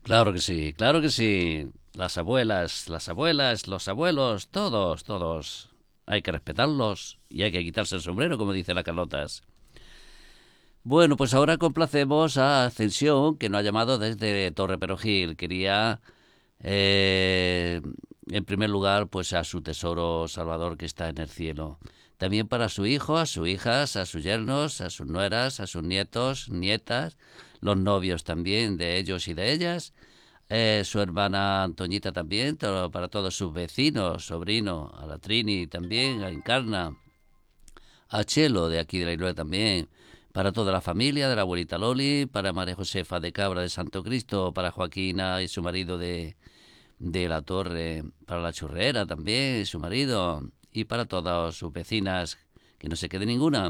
Claro que sí, claro que sí. Las abuelas, los abuelos, todos, todos. Hay que respetarlos y hay que quitarse el sombrero, como dice la Carlotas. Bueno, pues ahora complacemos a Ascensión, que nos ha llamado desde Torre Perojil. Quería, eh, en primer lugar, pues a su tesoro Salvador que está en el cielo. También para su hijo, a sus hijas, a sus yernos, a sus nueras, a sus nietos, nietas, los novios también de ellos y de ellas, su hermana Antoñita también, para todos sus vecinos, sobrinos, a la Trini también, a Encarna, a Chelo de aquí de la Isla también, para toda la familia de la abuelita Loli, para María Josefa de Cabra de Santo Cristo, para Joaquina y su marido de la Torre, para la Churrera también, y su marido, y para todas sus vecinas, que no se quede ninguna.